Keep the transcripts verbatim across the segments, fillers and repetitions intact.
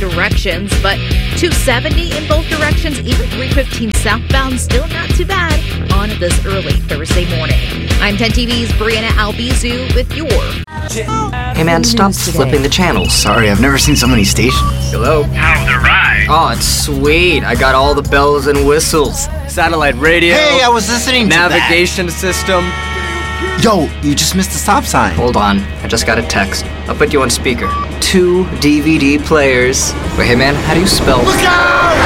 directions, but two seventy in both directions, even three fifteen southbound, still not too bad on this early Thursday morning. I'm ten T V's Brianna Albizu with your... Hey man, stop flipping the channels. Sorry, I've never seen so many stations. Hello? How's the ride? Oh, it's sweet. I got all the bells and whistles. Satellite radio. Hey, I was listening to navigation system. Yo, you just missed the stop sign. Hold on, I just got a text. I'll put you on speaker. Two D V D players. Wait, hey man, how do you spell? Look out!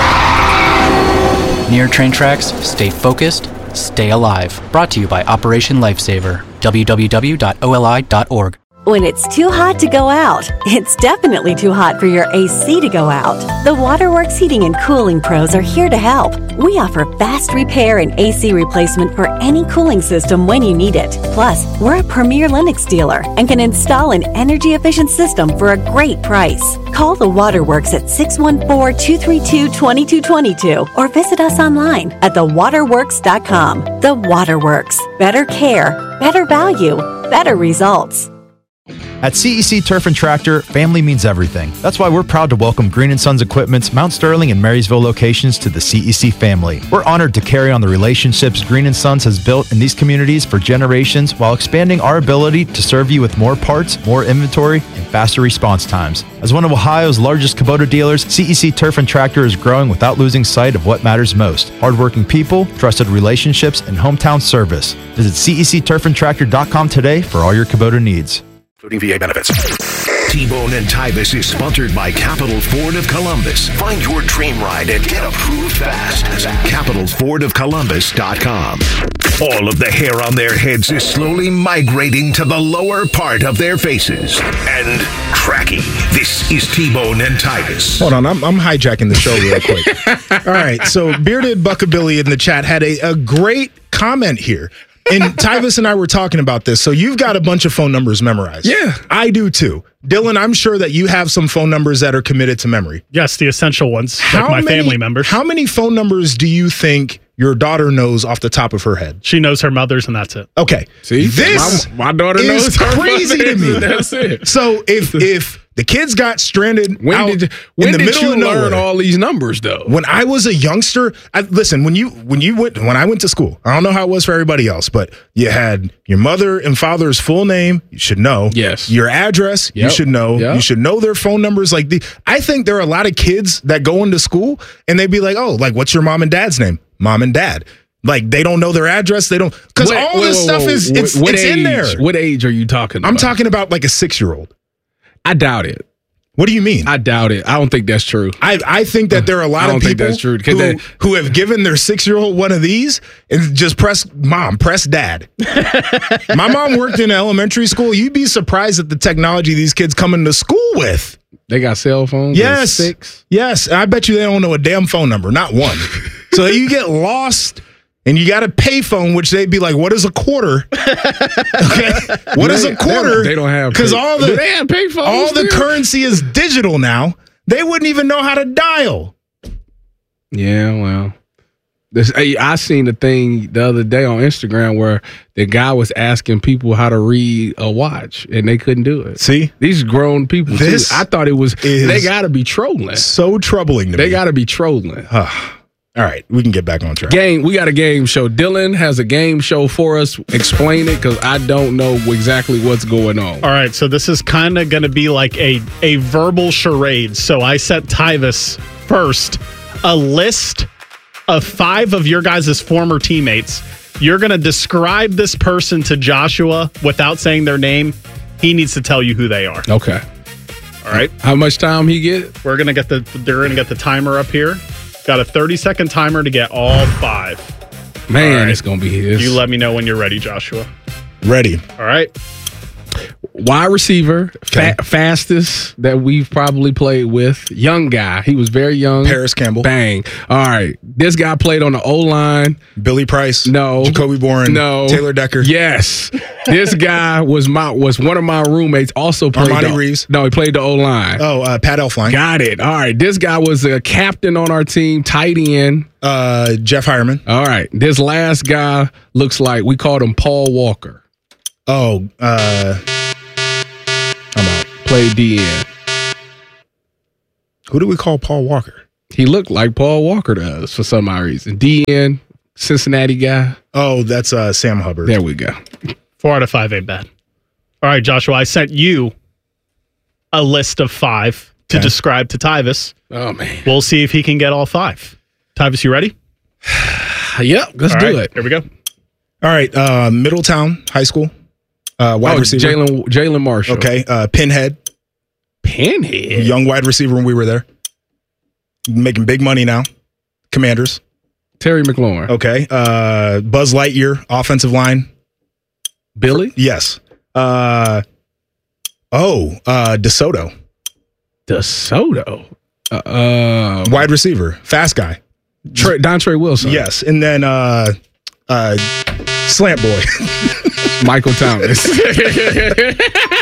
Near train tracks, stay focused, stay alive. Brought to you by Operation Lifesaver. w w w dot o l i dot org. When it's too hot to go out, it's definitely too hot for your A C to go out. The Waterworks Heating and Cooling Pros are here to help. We offer fast repair and A C replacement for any cooling system when you need it. Plus, we're a premier Lennox dealer and can install an energy-efficient system for a great price. Call the Waterworks at six one four, two three two, two two two two or visit us online at the waterworks dot com. The Waterworks. Better care, better value, better results. At C E C Turf and Tractor, family means everything. That's why we're proud to welcome Green and Sons Equipment's Mount Sterling and Marysville locations to the C E C family. We're honored to carry on the relationships Green and Sons has built in these communities for generations while expanding our ability to serve you with more parts, more inventory, and faster response times. As one of Ohio's largest Kubota dealers, C E C Turf and Tractor is growing without losing sight of what matters most: hardworking people, trusted relationships, and hometown service. Visit C E C turf and tractor dot com today for all your Kubota needs. Including V A benefits. T-Bone and Tyvis is sponsored by Capital Ford of Columbus. Find your dream ride and get approved fast at capital ford of columbus dot com. All of the hair on their heads is slowly migrating to the lower part of their faces and cracking. This is T-Bone and Tyvis. Hold on, I'm, I'm hijacking the show real quick. All right, so Bearded Buckabilly in the chat had a, a great comment here. And Tyvis and I were talking about this. So you've got a bunch of phone numbers memorized. Yeah. I do too. Dylan, I'm sure that you have some phone numbers that are committed to memory. Yes, the essential ones, how like my many, family members. How many phone numbers do you think your daughter knows off the top of her head? She knows her mother's, and that's it. Okay. See? This my, my daughter is knows her crazy to me. That's it. So if if the kids got stranded when out did, when in the did middle you of nowhere, learn all these numbers, though? When I was a youngster, I, listen, when you when you went when I went to school, I don't know how it was for everybody else, but you had your mother and father's full name, you should know. Yes. Your address, Yep. you should know. Yep. You should know their phone numbers. Like the, I think there are a lot of kids that go into school and they'd be like, oh, like, what's your mom and dad's name? Mom and dad. Like, they don't know their address. They don't, because all wait, this wait, stuff wait, is, wait, it's, what it's age, in there. What age are you talking about? I'm talking about like a six-year-old. I doubt it. What do you mean? I doubt it. I don't think that's true. I, I think that there are a lot I don't of think people that's true, 'cause who, they- who have given their six-year-old one of these and just press mom, press dad. My mom worked in elementary school. You'd be surprised at the technology these kids come into school with. They got cell phones? Yes. Six? Yes. I bet you they don't know a damn phone number, not one. So you get lost and you got a pay phone, which they'd be like, what is a quarter? Okay. What They- is a quarter? They don't have Because pay- all Do the they have pay phones all the still? currency is digital now. They wouldn't even know how to dial. Yeah, well. This, I, I seen the thing the other day on Instagram where the guy was asking people how to read a watch and they couldn't do it. See? These grown people. This too. I thought it was, is they got to be trolling. So troubling to They me. got to be trolling. All right, we can get back on track. Game, we got a game show. Dylan has a game show for us. Explain it, because I don't know exactly what's going on. All right, so this is kind of going to be like a, a verbal charade. So I set Tyvis first a list of five of your guys' former teammates. You're going to describe this person to Joshua without saying their name. He needs to tell you who they are. Okay. All right. How much time he get? We're going to get the they're going to get the timer up here. Got a thirty second timer to get all five. Man, All right. it's going to be his. You let me know when you're ready, Joshua. Ready. All right. Wide receiver, fa- fastest that we've probably played with. Young guy. He was very young. Paris Campbell. Bang. All right. This guy played on the O-line. Billy Price. No. Jacoby Bourne. No. Taylor Decker. Yes. This guy was my was one of my roommates. Also played Armani the, Reeves. No, he played the O-line. Oh, uh, Pat Elfline. Got it. All right. This guy was a captain on our team, tight end. Uh, Jeff Hireman. All right. This last guy looks like we called him Paul Walker. Oh, uh, I'm out. Played D N. Who do we call Paul Walker? He looked like Paul Walker to us for some odd reason. D N, Cincinnati guy. Oh, that's uh, Sam Hubbard. There we go. Four out of five ain't bad. All right, Joshua, I sent you a list of five to okay. describe to Tyvis. Oh, man. We'll see if he can get all five. Tyvis, you ready? Yep, let's all do right, it. Here we go. All right, uh, Middletown High School. Uh, wide oh, receiver. Jalen Jalen Marshall. Okay, uh, Pinhead. Pinhead? Young wide receiver when we were there. Making big money now. Commanders. Terry McLaurin. Okay. Uh, Buzz Lightyear, offensive line. Billy? Yes. Uh, oh, uh, DeSoto. DeSoto? Uh, uh, wide receiver. Fast guy. Trey, Dontre Wilson. Yes. And then uh, uh, Slant Boy. Michael Thomas. Hey,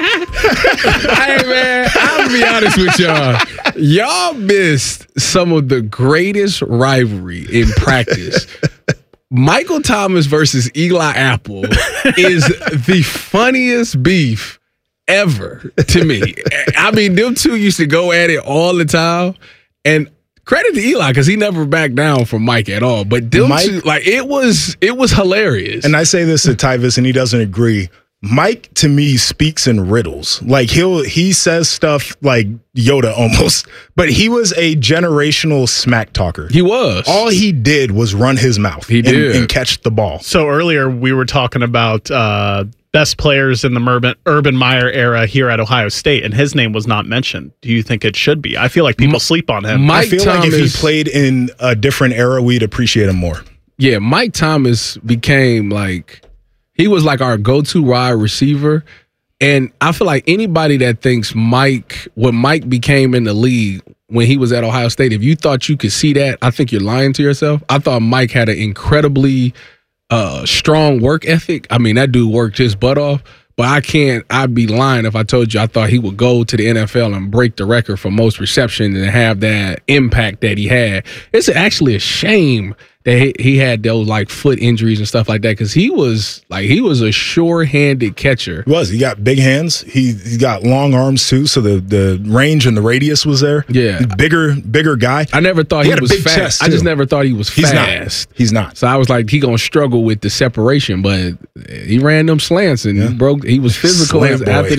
man, I'll be honest with y'all. Y'all missed some of the greatest rivalry in practice. Michael Thomas versus Eli Apple is the funniest beef ever to me. I mean, them two used to go at it all the time. And credit to Eli because he never backed down from Mike at all. But them Mike, two, like it was, it was hilarious. And I say this to Tyvis, and he doesn't agree. Mike to me speaks in riddles. Like he'll he says stuff like Yoda almost, but he was a generational smack talker. He was. All he did was run his mouth. He and, did and catch the ball. So earlier we were talking about uh, best players in the Urban, Urban Meyer era here at Ohio State, and his name was not mentioned. Do you think it should be? I feel like people M- sleep on him. Mike I feel Thomas, like if he played in a different era, we'd appreciate him more. Yeah, Mike Thomas became like. He was like our go-to wide receiver. And I feel like anybody that thinks Mike, when Mike became in the league, when he was at Ohio State, if you thought you could see that, I think you're lying to yourself. I thought Mike had an incredibly uh, strong work ethic. I mean, that dude worked his butt off. But I can't, I'd be lying if I told you I thought he would go to the N F L and break the record for most receptions and have that impact that he had. It's actually a shame that he, he had those like foot injuries and stuff like that because he was like, he was a sure-handed catcher. He was. He got big hands. He he got long arms too, so the, the range and the radius was there. Yeah. Bigger, bigger guy. I never thought he, he was fast. I just never thought he was He's fast. Not. He's not. So I was like, he gonna struggle with the separation, but he ran them slants and yeah. he broke. He was physical as, after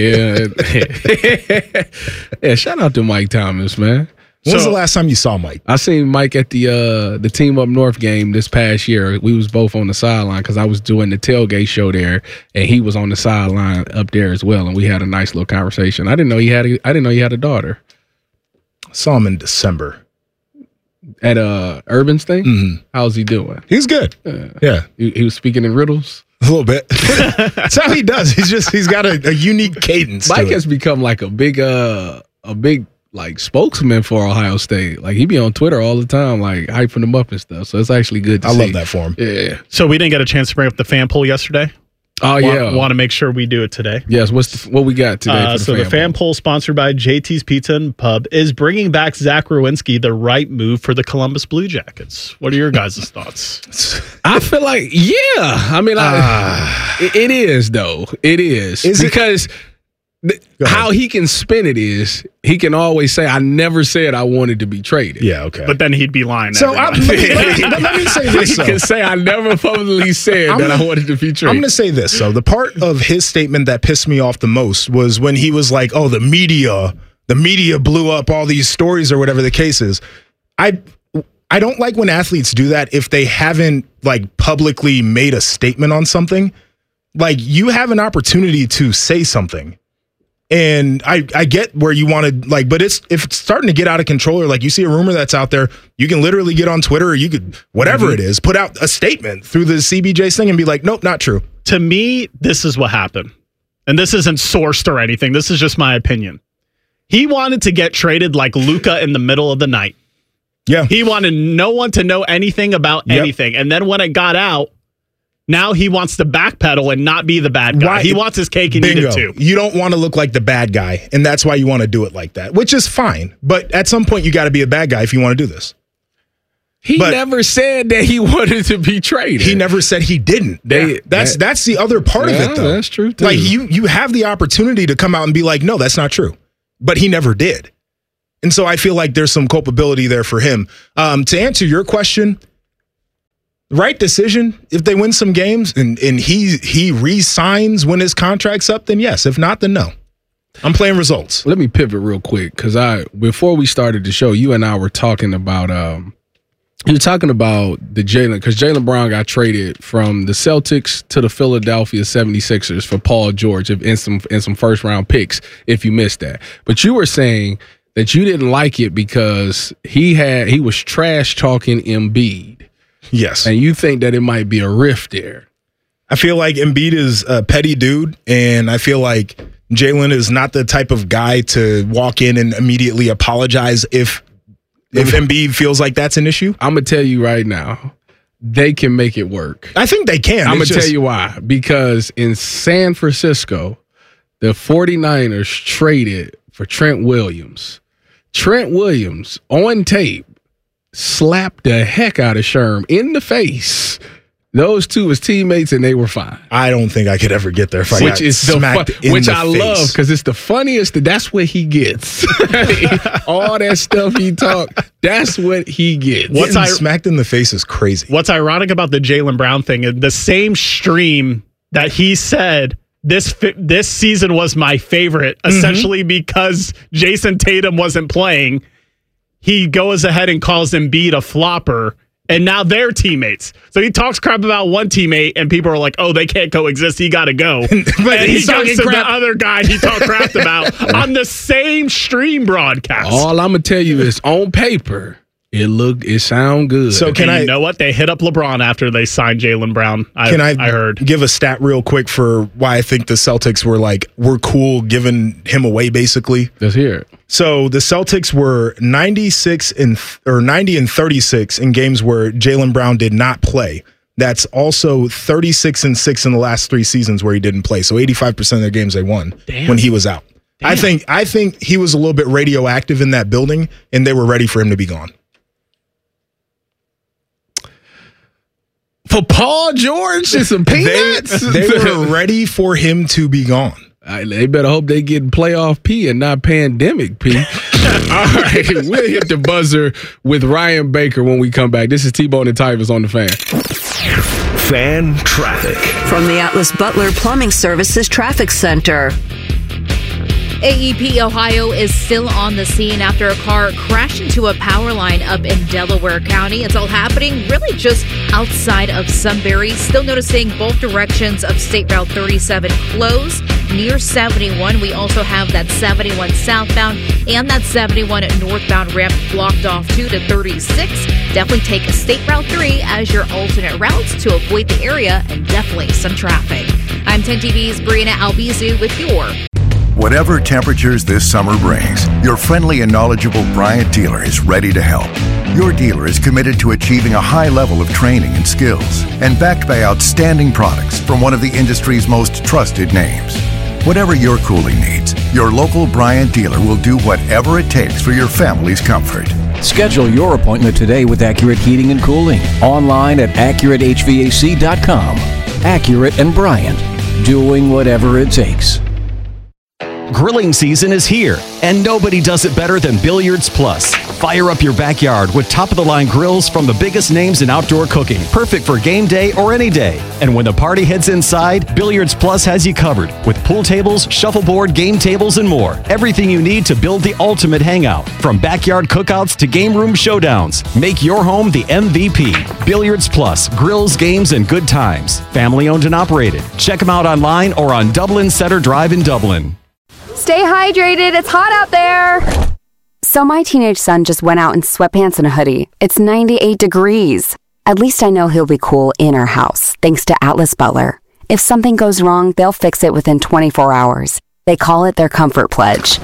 the yeah. Yeah, shout out to Mike Thomas, man. When so, was the last time you saw Mike? I seen Mike at the uh, the Team Up North game this past year. We was both on the sideline because I was doing the tailgate show there, and he was on the sideline up there as well. And we had a nice little conversation. I didn't know he had a, I didn't know he had a daughter. I saw him in December at uh Urban's thing. Mm-hmm. How's he doing? He's good. Uh, yeah, he, he was speaking in riddles. A little bit. That's how he does. He's just he's got a, a unique cadence. Mike to has it. become like a big uh a big. like spokesman for Ohio State. Like he be on Twitter all the time, like hyping them up and stuff. So it's actually good to I see. love that for him. Yeah. So we didn't get a chance to bring up the fan poll yesterday. Oh want, yeah. Want to make sure we do it today. Yes. What's the, what we got today? Uh, for the so fan the fan poll? poll sponsored by J T's Pizza and Pub is bringing back Zach Rowinski the right move for the Columbus Blue Jackets. What are your guys' thoughts? I feel like yeah. I mean, I, uh, it, it is though. It is, is because. It? How he can spin it is he can always say, I never said I wanted to be traded. Yeah, okay. But then he'd be lying. So I, let, me, let, me, let me say this. He so. can say, I never publicly said I'm, that I wanted to be traded. I'm going to say this. So the part of his statement that pissed me off the most was when he was like, oh, the media, the media blew up all these stories or whatever the case is. I I don't like when athletes do that if they haven't like publicly made a statement on something. Like you have an opportunity to say something. And I, I get where you want to like, but it's if it's starting to get out of control or like you see a rumor that's out there, you can literally get on Twitter or you could, whatever mm-hmm. it is, put out a statement through the C B J thing and be like, nope, not true. To me, this is what happened. And this isn't sourced or anything. This is just my opinion. He wanted to get traded like Luka in the middle of the night. Yeah. He wanted no one to know anything about yep. anything. And then when it got out, now he wants to backpedal and not be the bad guy. Why? He wants his cake and Bingo. eat it too. You don't want to look like the bad guy, and that's why you want to do it like that, which is fine. But at some point, you got to be a bad guy if you want to do this. He but never said that he wanted to be traded. He never said he didn't. They, yeah. That's that, that's the other part yeah, of it, though. That's true, too. Like, you, you have the opportunity to come out and be like, no, that's not true. But he never did. And so I feel like there's some culpability there for him. Um, to answer your question, right decision, if they win some games and, and he he re-signs when his contract's up, then yes. If not, then no. I'm playing results. Let me pivot real quick because I before we started the show, you and I were talking about um, you were talking about the Jaylen because Jaylen Brown got traded from the Celtics to the Philadelphia seventy-sixers for Paul George and some and some first round picks. If you missed that, but you were saying that you didn't like it because he had he was trash talking Embiid. Yes. And you think that it might be a rift there. I feel like Embiid is a petty dude, and I feel like Jaylen is not the type of guy to walk in and immediately apologize if if Embiid feels like that's an issue. I'm going to tell you right now, they can make it work. I think they can. I'm going to just... tell you why. Because in San Francisco, the 49ers traded for Trent Williams. Trent Williams, on tape, slapped the heck out of Sherm in the face. Those two was teammates, and they were fine. I don't think I could ever get there. If I which got is the smacked fun, in which the I face. love because it's the funniest. That's what he gets. All that stuff he talked. That's what he gets. What's I- smacked in the face is crazy. What's ironic about the Jaylen Brown thing is the same stream that he said. This fi- this season was my favorite, mm-hmm. essentially because Jason Tatum wasn't playing. He goes ahead and calls Embiid a flopper, and now they're teammates. So he talks crap about one teammate, and people are like, "Oh, they can't coexist. He got to go." But and he he's goes to crap. the other guy he talked crap about on the same stream broadcast. All I'm gonna tell you is, on paper, it looked, it sound good. So can and I? You know what? They hit up LeBron after they signed Jaylen Brown. I, Can I, I heard. give a stat real quick for why I think the Celtics were like, we're cool giving him away, basically? Let's hear it. So the Celtics were ninety-six and or ninety and thirty-six in games where Jaylen Brown did not play. That's also thirty-six and six in the last three seasons where he didn't play. So eighty-five percent of their games they won Damn. when he was out. Damn. I think I think he was a little bit radioactive in that building, and they were ready for him to be gone. For Paul George and some peanuts? They, they were ready for him to be gone. Right, they better hope they get playoff P and not pandemic P. All right, we'll hit the buzzer with Ryan Baker when we come back. This is T-Bone and Tyvus on the Fan. Fan traffic. From the Atlas Butler Plumbing Services Traffic Center. A E P Ohio is still on the scene after a car crashed into a power line up in Delaware County. It's all happening really just outside of Sunbury. Still noticing both directions of State Route thirty-seven closed near seventy-one. We also have that seventy-one southbound and that seventy-one northbound ramp blocked off too to thirty-six. Definitely take State Route three as your alternate routes to avoid the area and definitely some traffic. I'm ten T V's Brianna Albizu with your Whatever temperatures this summer brings, your friendly and knowledgeable Bryant dealer is ready to help. Your dealer is committed to achieving a high level of training and skills and backed by outstanding products from one of the industry's most trusted names. Whatever your cooling needs, your local Bryant dealer will do whatever it takes for your family's comfort. Schedule your appointment today with Accurate Heating and Cooling. Online at accurate H V A C dot com. Accurate and Bryant, doing whatever it takes. Grilling season is here, and nobody does it better than Billiards Plus. Fire up your backyard with top-of-the-line grills from the biggest names in outdoor cooking, perfect for game day or any day. And when the party heads inside, Billiards Plus has you covered with pool tables, shuffleboard, game tables, and more. Everything you need to build the ultimate hangout, from backyard cookouts to game room showdowns. Make your home the M V P. Billiards Plus, grills, games, and good times. Family owned and operated. Check them out online or on Dublin Center Drive in Dublin. Stay hydrated. It's hot out there. So my teenage son just went out in sweatpants and a hoodie. It's ninety-eight degrees. At least I know he'll be cool in our house, thanks to Atlas Butler. If something goes wrong, they'll fix it within twenty-four hours. They call it their Comfort Pledge.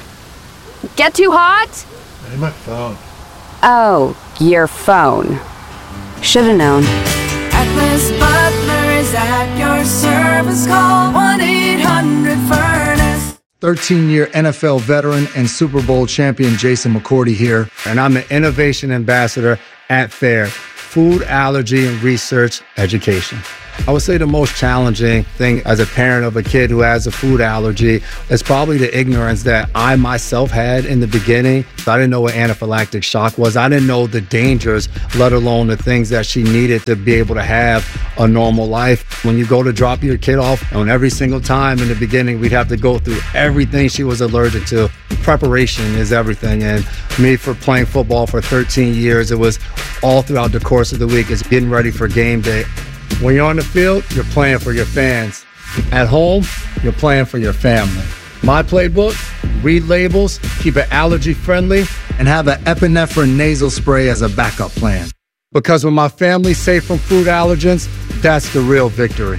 Get too hot? Hey, my phone. Oh, your phone. Should've known. Atlas Butler is at your service. Call one eight hundred furnace. thirteen-year N F L veteran and Super Bowl champion Jason McCourty here, and I'm the Innovation Ambassador at FAIR, Food Allergy and Research Education. I would say the most challenging thing as a parent of a kid who has a food allergy is probably the ignorance that I myself had in the beginning. I didn't know what anaphylactic shock was. I didn't know the dangers, let alone the things that she needed to be able to have a normal life. When you go to drop your kid off, and every single time in the beginning, we'd have to go through everything she was allergic to. Preparation is everything. And me, for playing football for thirteen years, it was all throughout the course of the week. It's getting ready for game day. When you're on the field, you're playing for your fans. At home, you're playing for your family. My playbook, read labels, keep it allergy friendly, and have an epinephrine nasal spray as a backup plan. Because when my family's safe from food allergens, that's the real victory.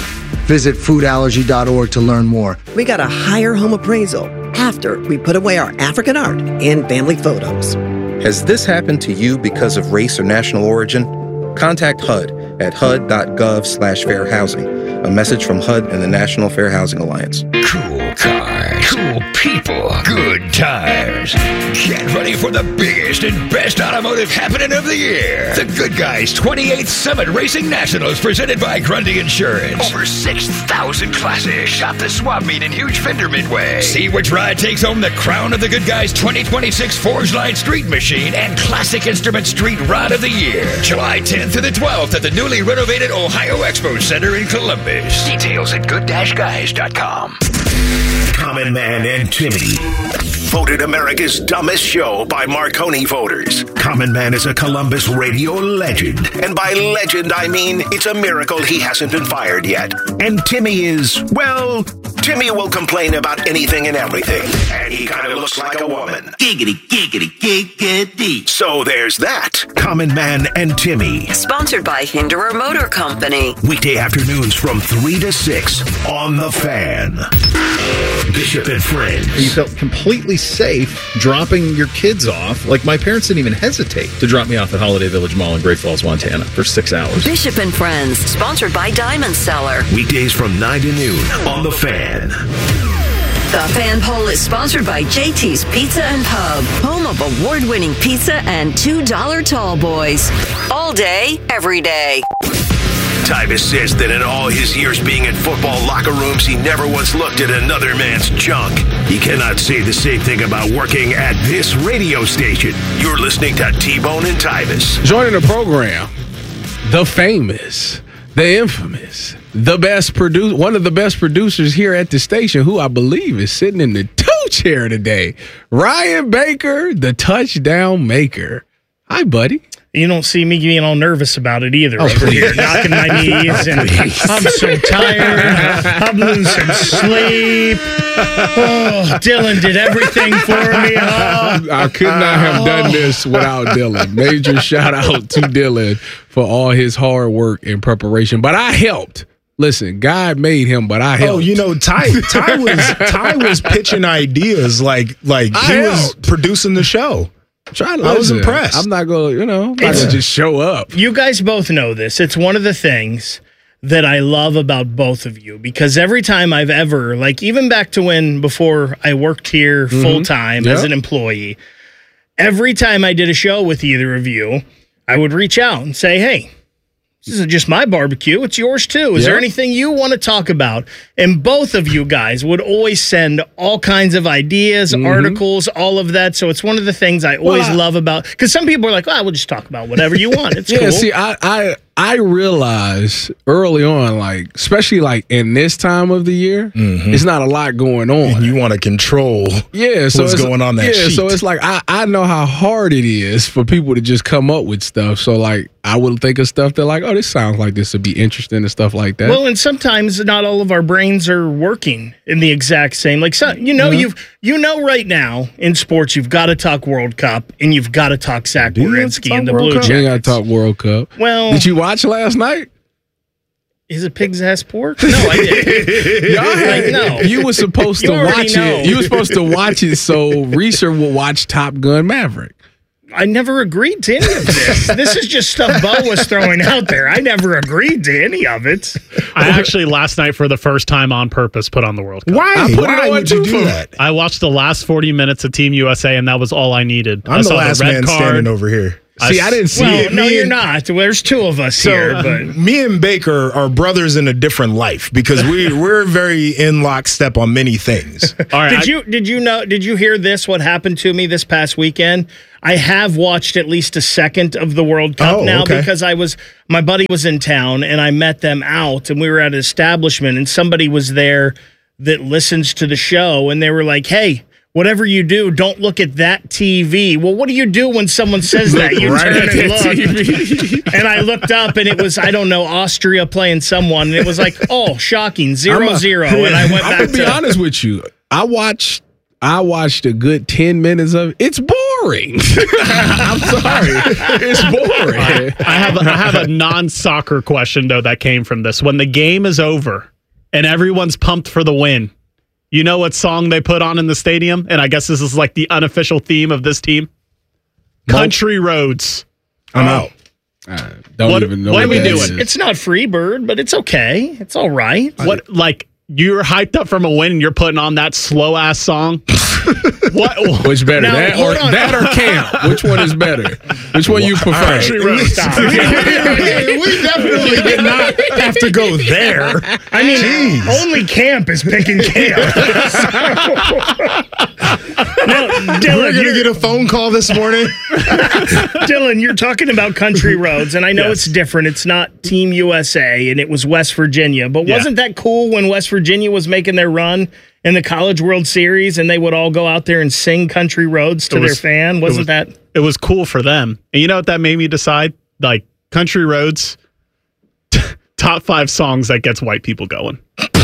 Visit food allergy dot org to learn more. We got a higher home appraisal after we put away our African art and family photos. Has this happened to you because of race or national origin? Contact H U D at H U D dot gov slash fair housing. A message from H U D and the National Fair Housing Alliance. Cool cars, cool people, good tires. Get ready for the biggest and best automotive happening of the year. The Good Guys twenty-eighth Summit Racing Nationals presented by Grundy Insurance. Over six thousand classes. Shop the swap meet in Huge Fender Midway. See which ride takes home the crown of the Good Guys twenty twenty-six Forge Line Street Machine and Classic Instrument Street Rod of the Year. July tenth to the twelfth at the newly renovated Ohio Expo Center in Columbus. Details at good dash guys dot com. Common Man and Timmy. Voted America's dumbest show by Marconi voters. Common Man is a Columbus radio legend. And by legend, I mean it's a miracle he hasn't been fired yet. And Timmy is, well, Timmy will complain about anything and everything. And he kind of looks like a woman. Giggity, giggity, giggity. So there's that. Common Man and Timmy. Sponsored by Hinderer Motor Company. Weekday afternoons from three to six on The Fan. Bishop and Friends. You felt completely safe dropping your kids off. Like, my parents didn't even hesitate to drop me off at Holiday Village Mall in Great Falls, Montana for six hours. Bishop and Friends, sponsored by Diamond Seller. Weekdays from nine to noon on The Fan. The Fan Poll is sponsored by J T's Pizza and Pub, home of award-winning pizza and two dollar tall boys. All day, every day. Tyvis says that in all his years being in football locker rooms, he never once looked at another man's junk. He cannot say the same thing about working at this radio station. You're listening to T-Bone and Tyvis. Joining the program, the famous, the infamous, the best producer, one of the best producers here at the station, who I believe is sitting in the two chair today, Ryan Baker, the touchdown maker. Hi, buddy. You don't see me getting all nervous about it either. Oh, over here, knocking my knees, and I'm so tired. I'm losing sleep. Oh, Dylan did everything for me. Oh. I could not have done this without Dylan. Major shout out to Dylan for all his hard work and preparation. But I helped. Listen, God made him, but I helped. Oh, you know, Ty, Ty was Ty was pitching ideas like like I he was helped. producing the show. Try to I was listen. impressed. I'm not going to, you know, I'm not going to just show up. You guys both know this. It's one of the things that I love about both of you, because every time I've ever, like even back to when before I worked here Mhm. full time Yep. as an employee, every time I did a show with either of you, I would reach out and say, hey, this isn't just my barbecue, it's yours too. Is Yep. there anything you want to talk about? And both of you guys would always send all kinds of ideas, Mhm. articles, all of that. So it's one of the things I always Well, I- love about, because some people are like, oh, we'll just talk about whatever you want. It's yeah, cool. see, I, I I realized early on, like, especially like in this time of the year, Mhm. it's not a lot going on. And you want to control Yeah, so what's it's- going on that Yeah, sheet. so it's like I, I know how hard it is for people to just come up with stuff. So like I would think of stuff that like, oh, this sounds like this would be interesting and stuff like that. Well, and sometimes not all of our brains are working in the exact same. Like, so, you know, Yeah. you've you know right now in sports, you've got to talk World Cup and you've got to talk Zach you have to Werenski talk and the World Blue Cup? We ain't Jackets. gotta talk World Cup. Well, did you watch last night? Is it pig's ass pork? No, I didn't. Y'all had, Like, no. You were supposed You to already watch know. it. You were supposed to watch it so Reeser would watch Top Gun Maverick. I never agreed to any of this. This is just stuff Bo was throwing out there. I never agreed to any of it. I actually last night for the first time on purpose put on the World Cup. Why? I put it Why on would you too do for- that? I watched the last forty minutes of Team U S A, and that was all I needed. I I'm the saw last red man card. standing over here. See, I didn't see well, it. No, Me you're and- not. There's two of us So here, but me and Baker are brothers in a different life because we we're very in lockstep on many things. All right, did I- you did you know did you hear this? What happened to me this past weekend? I have watched at least a second of the World Cup Oh, now okay. because I was my buddy was in town and I met them out and we were at an establishment and somebody was there that listens to the show and they were like, "Hey, whatever you do, don't look at that T V." Well, what do you do when someone says that? You right turn at and the look. And I looked up and it was, I don't know, Austria playing someone. And it was like, oh, shocking, zero, I'm a- zero. And I went I'm back gonna be to. honest with you. I watched. I watched a good ten minutes of it. It's boring. I'm sorry. It's boring. I have a, I have a non-soccer question though that came from this. When the game is over and everyone's pumped for the win, you know what song they put on in the stadium? And I guess this is like the unofficial theme of this team. Nope. Country Roads. I'm out. I don't What- even know what what are we that doing? is. It's not Freebird, but it's okay. It's all right. What like you're hyped up from a win and you're putting on that slow ass song? What? Which better, Now, that or hold on. that or camp? Which one is better? Which one you prefer? Country Roads. Stop. we definitely did not have to go there. I mean, Jeez. only camp is picking camp. Now, We're Dylan, gonna you're, get a phone call this morning. Dylan, you're talking about country roads, and I know Yes. it's different. It's not Team U S A, and it was West Virginia. But Yeah. wasn't that cool when West Virginia was making their run in the College World Series, and they would all go out there and sing country roads to It was- their fan? Wasn't was- that? It was cool for them. And you know what that made me decide? Like Country Roads, top five songs that gets white people going.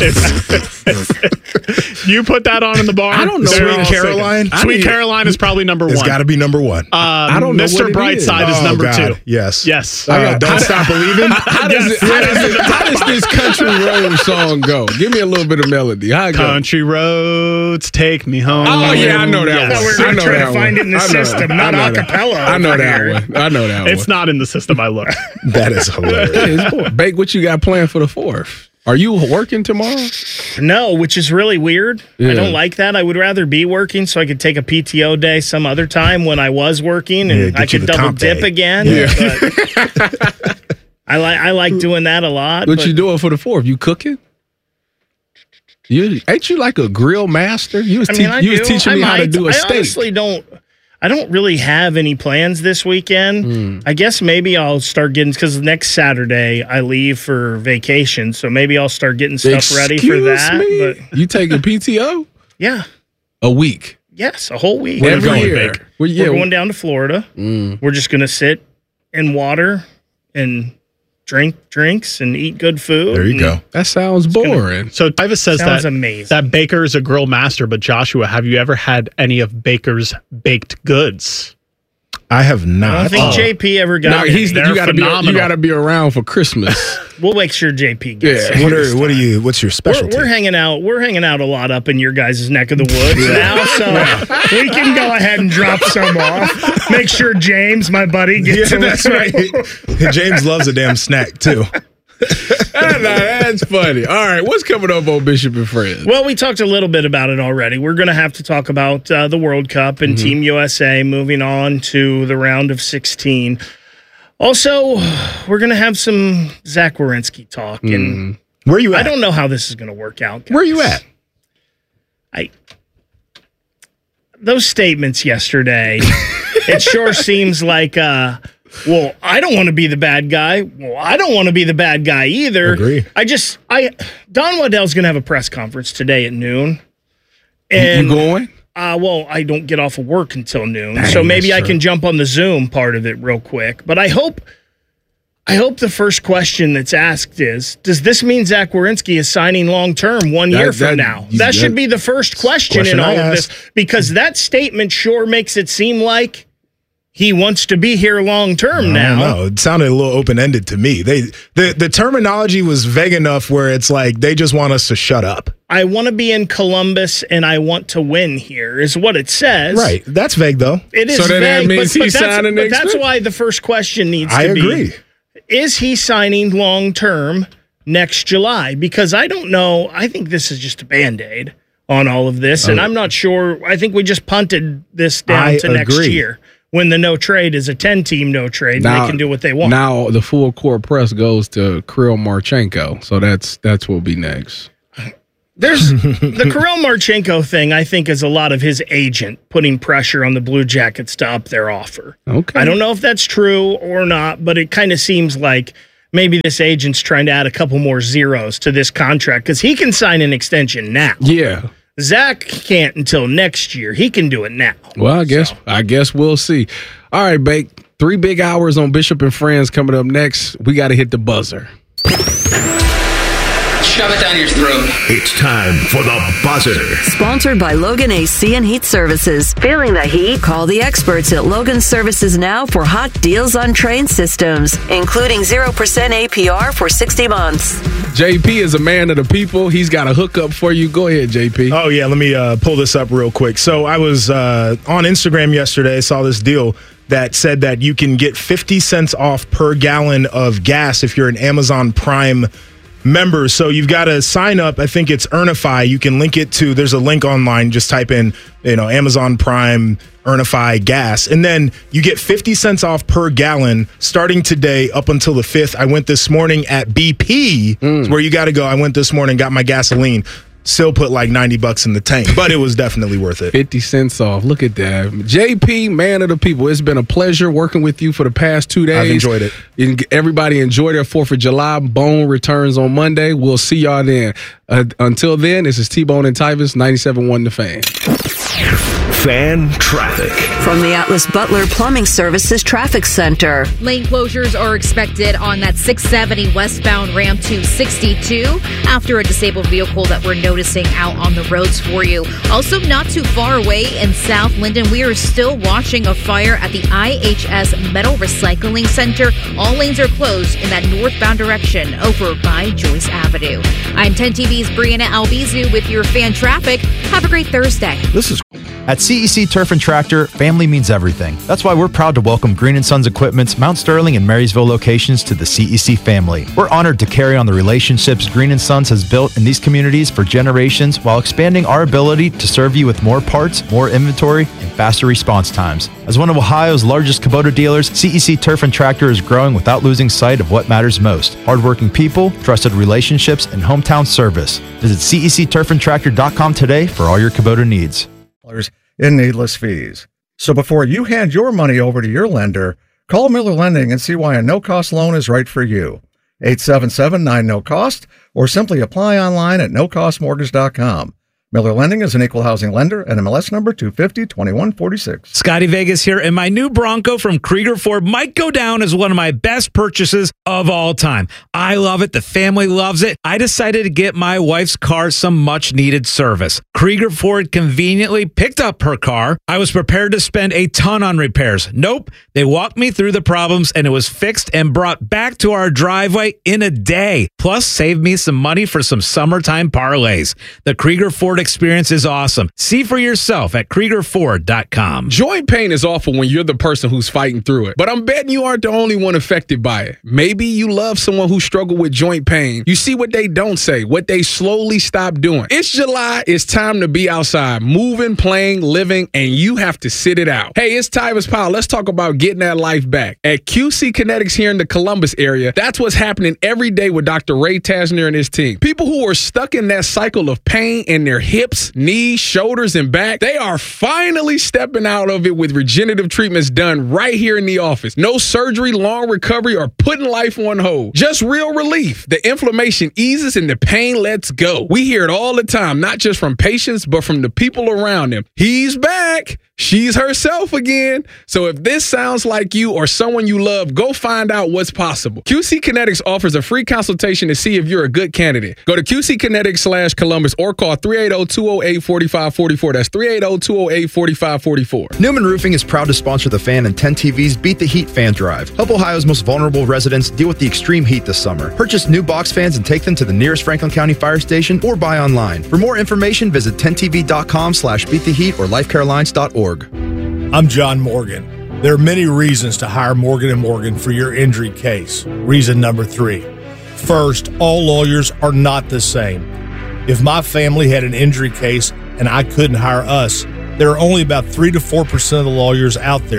It's- you put that on in the bar. I don't know. they're Sweet all Caroline? singing. I Sweet mean, Caroline is probably number It's one. got to be number one. Um, I don't know Mister what it is. Brightside is Oh, number God. two. Yes. Yes. Uh, I got- don't how- stop believing. How does, it, how, does it, how does this country road song go? Give me a little bit of melody. How it go? Country Roads, take me home. Oh yeah, I know that Yes. one. We're I gonna know try that to find one. it in the I know system, that. not I know a that. cappella I know over that here. one. I know that It's one. not in the system. I looked. That is hilarious. It is boring. Bake, what you got planned for the fourth? Are you working tomorrow? No, which is really weird. Yeah. I don't like that. I would rather be working so I could take a P T O day some other time when I was working and Yeah, get I you could the double comp dip day. again. Yeah. But I like I like doing that a lot. What but you doing for the fourth? You cooking? You ain't you like a grill master? You was, I te- mean, I you was do. teaching I me how to might. do a I steak. honestly don't. I don't really have any plans this weekend. Mm. I guess maybe I'll start getting because next Saturday I leave for vacation, so maybe I'll start getting stuff ready for Excuse that. me? But You taking P T O? yeah, A week. yes, a whole week. Every going, year. Baker? Well, yeah, We're going down to Florida. Mm. We're just gonna sit in water and drink drinks and eat good food. There you and go. That sounds boring. So Tyvis says Sounds that amazing. that Baker is a grill master, but Joshua, have you ever had any of Baker's baked goods? I have I not. don't think Oh. J P ever got. No, it. he's They're you gotta be you phenomenal. gotta be around for Christmas. We'll make sure J P gets Yeah. it. What are what are you? What's your We're, specialty? we're hanging out. We're hanging out a lot up in your guys' neck of the woods now, so we can go ahead and drop some off. Make sure James, my buddy, yeah, gets it. that's right. James loves a damn snack too. Ah, nah, that's funny. All right, what's coming up on Bishop and Friends? Well, we talked a little bit about it already. We're going to have to talk about uh, the World Cup and Mm-hmm. Team U S A moving on to the round of sixteen. Also, we're going to have some Zach Werenski talk, and Where you I at? don't know how this is going to work out. Guys. Where you at? I those statements yesterday. It sure seems like, uh, well, I don't want to be the bad guy. Well, I don't want to be the bad guy either. Agree. I just, I Don Waddell's going to have a press conference today at noon. You And going? Uh, well, I don't get off of work until noon, Dang, so maybe that's I true. can jump on the Zoom part of it real quick. But I hope, I hope the first question that's asked is: does this mean Zach Werenski is signing long term one That- year from that- now? you- That that- should be the first question, Question in all I of this, because that statement sure makes it seem like he wants to be here long term now. No, it sounded a little open ended to me. They the the terminology was vague enough where it's like they just want us to shut up. I want to be in Columbus and I want to win here, is what it says. Right. That's vague though. It is So then that vague, means but, but he's that's, signing but next that's week? why the first question needs I to agree. be: is he signing long term next July? Because I don't know. I think this is just a band aid on all of this, and Oh. I'm not sure. I think we just punted this down I to next agree. year. when the no trade is a ten-team no trade. Now, they can do what they want. Now the full court press goes to Kirill Marchenko, so that's that's what will be next. There's the Kirill Marchenko thing, I think, is a lot of his agent putting pressure on the Blue Jackets to up their offer. Okay. I don't know if that's true or not, but it kind of seems like maybe this agent's trying to add a couple more zeros to this contract because he can sign an extension now. Yeah. Zach can't until next year. He can do it now. Well, I guess so. I guess we'll see. All right, Bake. Three big hours on Bishop and Friends coming up next. We got to hit the buzzer. Shove it down your throat. It's time for the buzzer. Sponsored by Logan A C and Heat Services. Feeling the heat? Call the experts at Logan Services now for hot deals on train systems, including zero percent A P R for sixty months. J P is a man of the people. He's got a hookup for you. Go ahead, J P. Oh, yeah. Let me uh, pull this up real quick. So I was uh, on Instagram yesterday, saw this deal that said that you can get fifty cents off per gallon of gas if you're an Amazon Prime member. So you've got to sign up. I think it's Earnify. You can link it to, there's a link online. Just type in, you know, Amazon Prime, Earnify gas. And then you get fifty cents off per gallon starting today up until the fifth. I went this morning at B P, mm. where you got to go. I went this morning, got my gasoline. Still put like ninety bucks in the tank, but it was definitely worth it. fifty cents off. Look at that. J P, man of the people. It's been a pleasure working with you for the past two days. I've enjoyed it. Everybody enjoy their fourth of July. Bone returns on Monday. We'll see y'all then. Uh, until then, this is T-Bone and Tyvis, ninety-seven point one The Fan. Fan traffic. From the Atlas Butler Plumbing Services Traffic Center. Lane closures are expected on that six seventy westbound ramp to sixty-two after a disabled vehicle that we're noticing out on the roads for you. Also, not too far away in South Linden, we are still watching a fire at the I H S Metal Recycling Center. All lanes are closed in that northbound direction over by Joyce Avenue. I'm ten T V's Brianna Albizu with your fan traffic. Have a great Thursday. This is at C E C Turf and Tractor, family means everything. That's why we're proud to welcome Green and Sons Equipment's Mount Sterling and Marysville locations to the C E C family. We're honored to carry on the relationships Green and Sons has built in these communities for generations while expanding our ability to serve you with more parts, more inventory, and faster response times. As one of Ohio's largest Kubota dealers, C E C Turf and Tractor is growing without losing sight of what matters most: hardworking people, trusted relationships, and hometown service. Visit C E C turf and tractor dot com today for all your Kubota needs. In needless fees. So before you hand your money over to your lender, call Miller Lending and see why a no-cost loan is right for you. eight seven seven nine no cost or simply apply online at no cost mortgage dot com. Miller Lending is an equal housing lender and M L S number two five zero, two one four six. Scotty Vegas here, and my new Bronco from Krieger Ford might go down as one of my best purchases of all time. I love it. The family loves it. I decided to get my wife's car some much-needed service. Krieger Ford conveniently picked up her car. I was prepared to spend a ton on repairs. Nope. They walked me through the problems, and it was fixed and brought back to our driveway in a day. Plus, saved me some money for some summertime parlays. The Krieger Ford experience is awesome. See for yourself at Krieger Ford dot com. Joint pain is awful when you're the person who's fighting through it, but I'm betting you aren't the only one affected by it. Maybe you love someone who struggled with joint pain. You see what they don't say, what they slowly stop doing. It's July. It's time to be outside, moving, playing, living, and you have to sit it out. Hey, it's Tyvis Powell. Let's talk about getting that life back. At Q C Kinetics here in the Columbus area, that's what's happening every day with Doctor Ray Tasner and his team. People who are stuck in that cycle of pain in their hips, knees, shoulders, and back, they are finally stepping out of it with regenerative treatments done right here in the office. No surgery, long recovery, or putting life on hold. Just real relief. The inflammation eases and the pain lets go. We hear it all the time, not just from patients, but from the people around them. He's back. She's herself again. So if this sounds like you or someone you love, go find out what's possible. Q C Kinetics offers a free consultation to see if you're a good candidate. Go to Q C Kinetics slash Columbus or call three eight zero, two zero eight, four five four four. That's three eight zero, two zero eight, four five four four. Newman Roofing is proud to sponsor the Fan and ten T V's Beat the Heat Fan Drive. Help Ohio's most vulnerable residents deal with the extreme heat this summer. Purchase new box fans and take them to the nearest Franklin County Fire Station or buy online. For more information, visit ten T V dot com slash beat the heat or life care alliance dot org. I'm John Morgan. There are many reasons to hire Morgan and Morgan for your injury case. Reason number three. First, all lawyers are not the same. If my family had an injury case and I couldn't hire us, there are only about three to four percent of the lawyers out there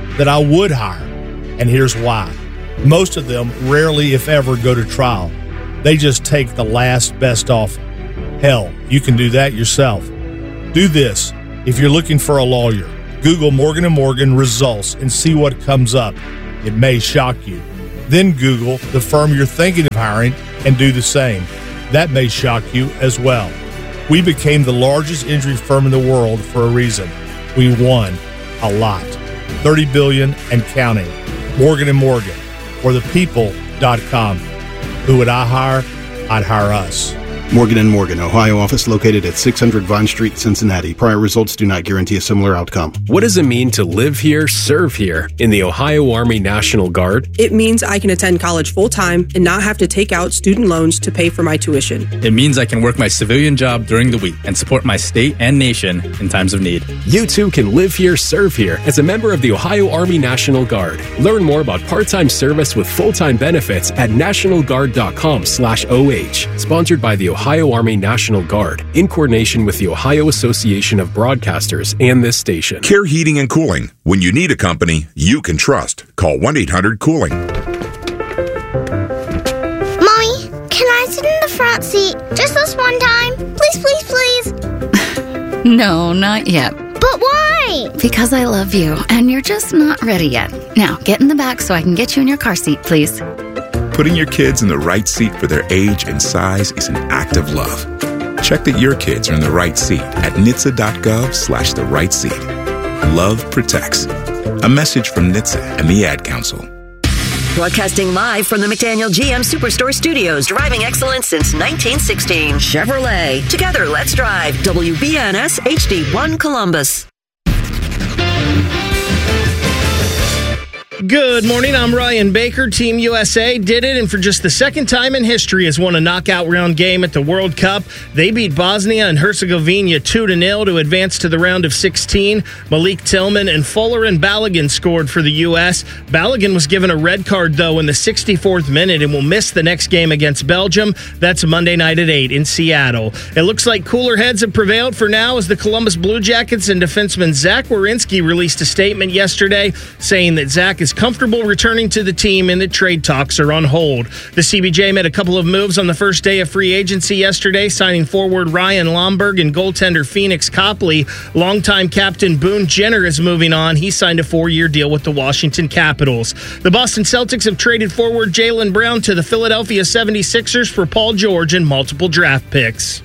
that I would hire. And here's why. Most of them rarely, if ever, go to trial. They just take the last best offer. Hell, you can do that yourself. Do this. If you're looking for a lawyer, Google Morgan and Morgan results and see what comes up. It may shock you. Then Google the firm you're thinking of hiring and do the same. That may shock you as well. We became the largest injury firm in the world for a reason. We won a lot. thirty billion dollars and counting. Morgan and Morgan, or the people dot com. Who would I hire? I'd hire us. Morgan and Morgan, Ohio office located at six hundred Vine Street, Cincinnati. Prior results do not guarantee a similar outcome. What does it mean to live here, serve here in the Ohio Army National Guard? It means I can attend college full-time and not have to take out student loans to pay for my tuition. It means I can work my civilian job during the week and support my state and nation in times of need. You too can live here, serve here as a member of the Ohio Army National Guard. Learn more about part-time service with full-time benefits at national guard dot com slash O H. Sponsored by the Ohio Army National Guard in coordination with the Ohio Association of Broadcasters and this station. Care Heating and Cooling. When you need a company you can trust, call one eight hundred cooling. Mommy, can I sit in the front seat just this one time? Please, please, please. No, not yet. But why? Because I love you, and you're just not ready yet. Now, get in the back so I can get you in your car seat, please. Putting your kids in the right seat for their age and size is an act of love. Check that your kids are in the right seat at N H T S A dot gov slash the right seat. Love protects. A message from N H T S A and the Ad Council. Broadcasting live from the McDaniel G M Superstore Studios, driving excellence since nineteen sixteen. Chevrolet. Together, let's drive. W B N S H D one Columbus. Good morning, I'm Ryan Baker. Team U S A did it, and for just the second time in history has won a knockout round game at the World Cup. They beat Bosnia and Herzegovina two to nil to advance to the round of sixteen. Malik Tillman and Fuller and Balogun scored for the U S. Balogun was given a red card, though, in the sixty-fourth minute and will miss the next game against Belgium. That's Monday night at eight in Seattle. It looks like cooler heads have prevailed for now as the Columbus Blue Jackets and defenseman Zach Werenski released a statement yesterday saying that Zach is comfortable returning to the team and that trade talks are on hold. The C B J made a couple of moves on the first day of free agency yesterday, signing forward Ryan Lomberg and goaltender Phoenix Copley. Longtime captain Boone Jenner is moving on. He signed a four-year deal with the Washington Capitals. The Boston Celtics have traded forward Jaylen Brown to the Philadelphia seventy-sixers for Paul George and multiple draft picks.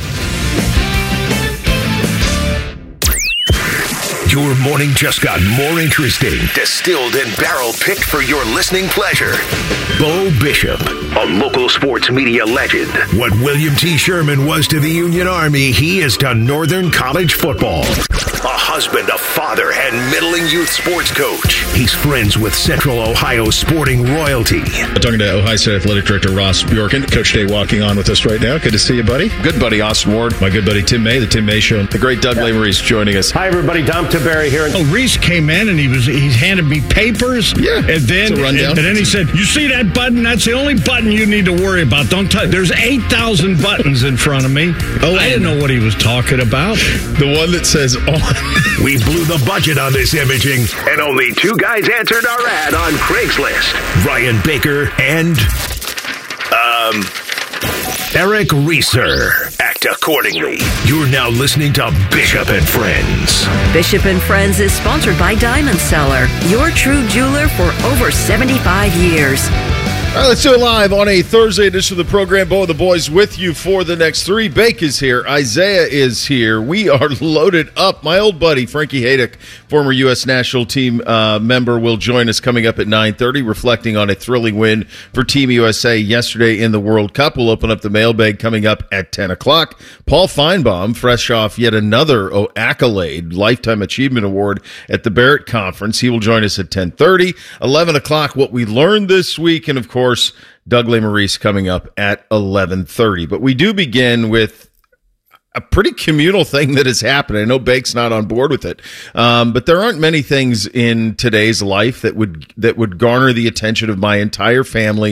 Your morning just got more interesting, distilled and barrel-picked for your listening pleasure. Bo Bishop, a local sports media legend. What William T. Sherman was to the Union Army, he is to Northern College football. A husband, a father, and middling youth sports coach. He's friends with Central Ohio sporting royalty. I'm talking to Ohio State Athletic Director Ross Bjorken. Coach Day walking on with us right now. Good to see you, buddy. Good buddy, Austin Ward. My good buddy, Tim May, the Tim May Show. The great Doug Lesmerises joining us. Hi, everybody. Dom Tiberi here. Oh, Reese came in and he was he handed me papers. Yeah. And then, and, and then he said, you see that button? That's the only button you need to worry about. Don't touch. There's eight thousand buttons in front of me. Oh, I didn't know what he was talking about. The one that says on. We blew the budget on this imaging, and only two guys answered our ad on Craigslist. Ryan Baker and, um, Eric Reeser. Act accordingly. You're now listening to Bishop and Friends. Bishop and Friends is sponsored by Diamond Seller, your true jeweler for over seventy-five years. All right, let's do it live on a Thursday edition of the program. Bo and the boys with you for the next three. Bake is here. Isaiah is here. We are loaded up. My old buddy, Frankie Haydick, former U S national team uh, member, will join us coming up at nine thirty, reflecting on a thrilling win for Team U S A yesterday in the World Cup. We'll open up the mailbag coming up at ten o'clock. Paul Feinbaum, fresh off yet another oh, accolade, Lifetime Achievement Award at the Barrett Conference. He will join us at ten thirty. eleven o'clock, what we learned this week, and of course, Doug Lesmerises coming up at eleven thirty. But we do begin with a pretty communal thing that has happened. I know Bake's not on board with it, um, but there aren't many things in today's life that would that would garner the attention of my entire family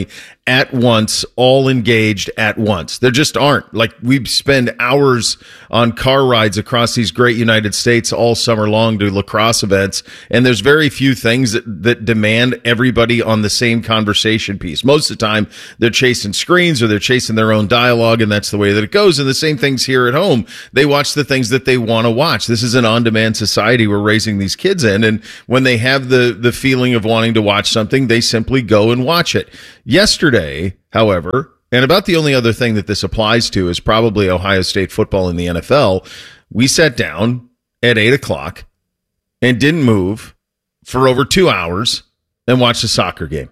at once, all engaged at once. There just aren't. Like, we spend hours on car rides across these great United States all summer long to lacrosse events, and there's very few things that, that demand everybody on the same conversation piece. Most of the time, they're chasing screens or they're chasing their own dialogue, and that's the way that it goes. And the same things here at home. They watch the things that they want to watch. This is an on-demand society we're raising these kids in, and when they have the, the feeling of wanting to watch something, they simply go and watch it. Yesterday, however, and about the only other thing that this applies to is probably Ohio State football in the N F L, we sat down at eight o'clock and didn't move for over two hours and watched a soccer game.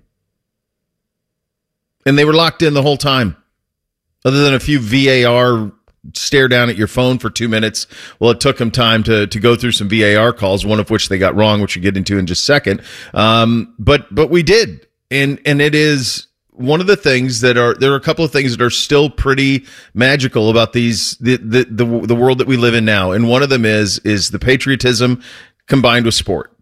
And they were locked in the whole time, other than a few V A R stare down at your phone for two minutes. Well, it took them time to to go through some V A R calls, one of which they got wrong, which we'll get into in just a second. Um, but but we did. And and it is one of the things that are, there are a couple of things that are still pretty magical about these, the, the, the, the world that we live in now. And one of them is, is the patriotism combined with sport.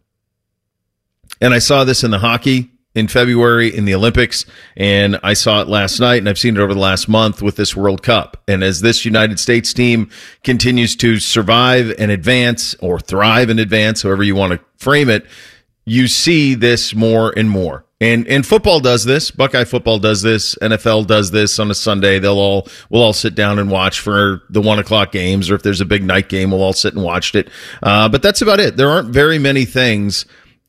And I saw this in the hockey in February in the Olympics, and I saw it last night, and I've seen it over the last month with this World Cup. And as this United States team continues to survive and advance, or thrive and advance, however you want to frame it, you see this more and more. And and football does this. Buckeye football does this. N F L does this on a Sunday. They'll all we'll all sit down and watch for the one o'clock games, or if there's a big night game, we'll all sit and watch it. Uh, but that's about it. There aren't very many things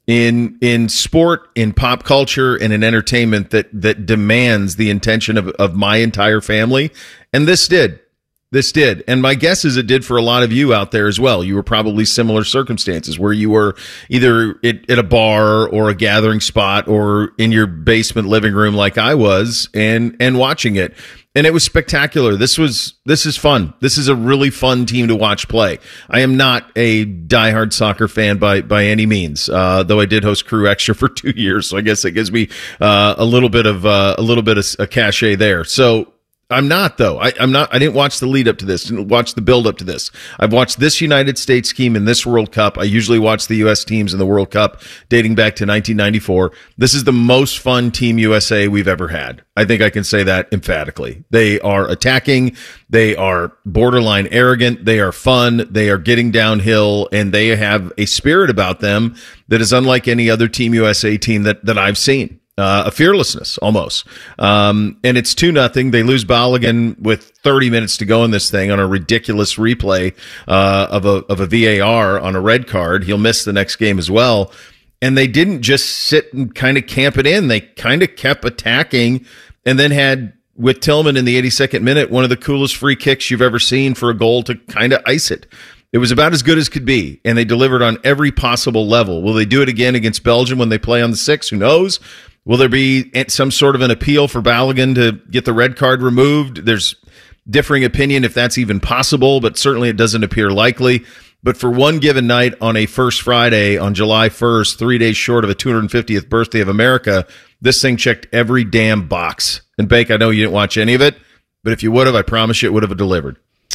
in in sport, in pop culture, and in entertainment that that demands the attention of of my entire family. And this did. This did. And my guess is it did for a lot of you out there as well. You were probably similar circumstances where you were either at, at a bar or a gathering spot or in your basement living room like I was, and, and watching it. And it was spectacular. This was, this is fun. This is a really fun team to watch play. I am not a diehard soccer fan by, by any means. Uh, though I did host Crew Extra for two years. So I guess it gives me, uh, a little bit of, uh, a little bit of a cachet there. So, I'm not, though. I, I'm not. I didn't watch the lead up to this. Didn't watch the build up to this. I've watched this United States team in this World Cup. I usually watch the U S teams in the World Cup dating back to nineteen ninety-four. This is the most fun Team U S A we've ever had. I think I can say that emphatically. They are attacking. They are borderline arrogant. They are fun. They are getting downhill, and they have a spirit about them that is unlike any other Team U S A team that that I've seen. Uh, a fearlessness almost. Um, and it's two nothing. They lose Balogun with thirty minutes to go in this thing on a ridiculous replay, uh, of a, of a V A R on a red card. He'll miss the next game as well. And they didn't just sit and kind of camp it in. They kind of kept attacking, and then had, with Tillman in the eighty-second minute, one of the coolest free kicks you've ever seen for a goal to kind of ice it. It was about as good as could be, and they delivered on every possible level. Will they do it again against Belgium when they play on the sixth? Who knows? Will there be some sort of an appeal for Balogun to get the red card removed? There's differing opinion if that's even possible, but certainly it doesn't appear likely. But for one given night on a first Friday on July first, three days short of a two hundred fiftieth birthday of America, this thing checked every damn box. And Bake, I know you didn't watch any of it, but if you would have, I promise you it would have delivered.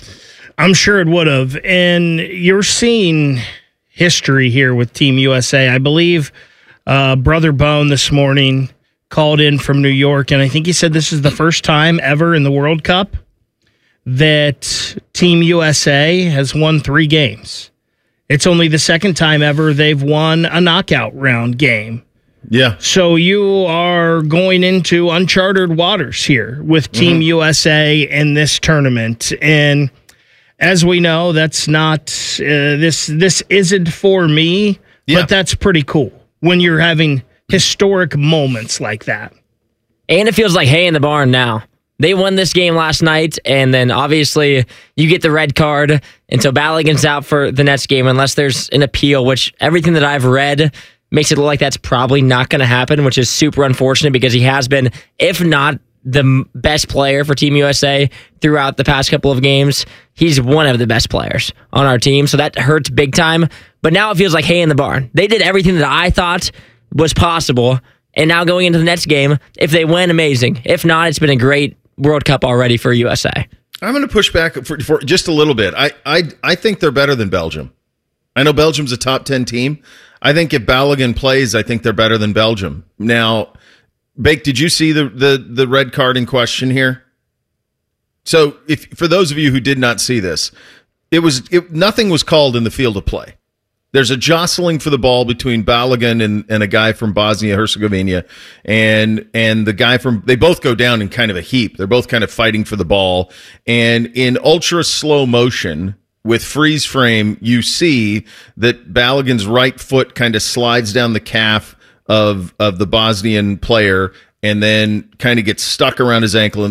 I'm sure it would have. And you're seeing history here with Team U S A. I believe uh, Brother Bone this morning called in from New York, and I think he said this is the first time ever in the World Cup that Team U S A has won three games. It's only the second time ever they've won a knockout round game. Yeah. So you are going into uncharted waters here with Team mm-hmm. U S A in this tournament. And as we know, that's not, uh, this this isn't for me, yeah. but that's pretty cool when you're having historic moments like that. And it feels like hay in the barn now. They won this game last night, and then obviously you get the red card, and so Balogun's out for the next game unless there's an appeal, which everything that I've read makes it look like that's probably not going to happen, which is super unfortunate because he has been, if not the best player for Team U S A throughout the past couple of games, he's one of the best players on our team, so that hurts big time. But now it feels like hay in the barn. They did everything that I thought was possible, and now going into the next game, if they win, amazing. If not, it's been a great World Cup already for U S A. I'm going to push back for, for just a little bit. I, I I think they're better than Belgium. I know Belgium's a top ten team. I think if Balogun plays, I think they're better than Belgium. Now, Bake, did you see the, the, the red card in question here? So, if for those of you who did not see this, it was it, nothing was called in the field of play. There's a jostling for the ball between Balogun and, and a guy from Bosnia-Herzegovina, and and the guy from they both go down in kind of a heap. They're both kind of fighting for the ball, and in ultra slow motion with freeze frame, you see that Balogun's right foot kind of slides down the calf of of the Bosnian player, and then kind of gets stuck around his ankle and